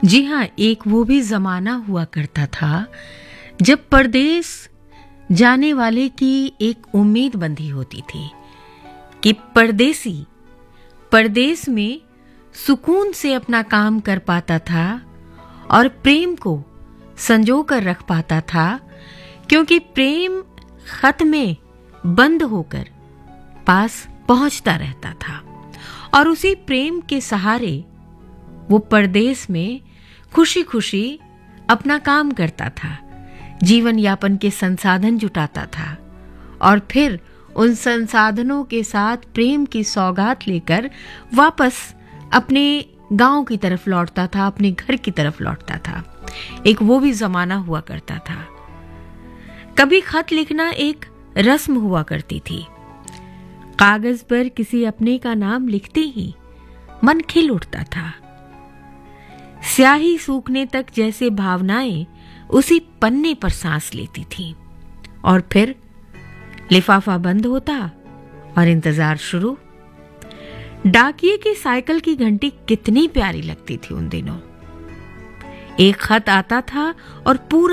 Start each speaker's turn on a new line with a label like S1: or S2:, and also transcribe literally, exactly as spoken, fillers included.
S1: जी हाँ, एक वो भी ज़माना हुआ करता था जब परदेस जाने वाले की एक उम्मीद बंधी होती थी कि परदेसी परदेस में सुकून से अपना काम कर पाता था और प्रेम को संजो कर रख पाता था, क्योंकि प्रेम खत में बंद होकर पास पहुंचता रहता था और उसी प्रेम के सहारे वो परदेस में खुशी खुशी अपना काम करता था, जीवन यापन के संसाधन जुटाता था और फिर उन संसाधनों के साथ प्रेम की सौगात लेकर वापस अपने गांव की तरफ लौटता था, अपने घर की तरफ लौटता था। एक वो भी जमाना हुआ करता था। कभी खत लिखना एक रस्म हुआ करती थी। कागज पर किसी अपने का नाम लिखते ही मन खिल उठता था। स्याही सूखने तक जैसे भावनाएं उसी पन्ने पर सांस लेती थी और फिर लिफाफा बंद होता और इंतजार शुरू। डाकिये की साइकिल की घंटी कितनी प्यारी लगती थी उन दिनों। एक खत आता था और पूरा